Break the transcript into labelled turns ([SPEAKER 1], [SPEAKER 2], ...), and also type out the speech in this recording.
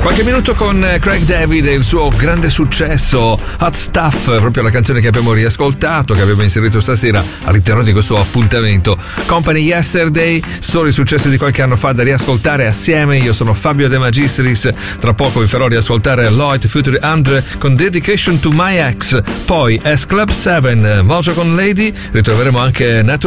[SPEAKER 1] Qualche minuto con Craig David e il suo grande successo Hot Stuff, proprio la canzone che abbiamo riascoltato, che abbiamo inserito stasera all'interno di questo appuntamento. Company Yesterday, solo i successi di qualche anno fa da riascoltare assieme. Io sono Fabio De Magistris, tra poco vi farò riascoltare Lloyd Future Andre con Dedication to My Ex, poi S Club 7, Mojo con Lady, ritroveremo anche Natural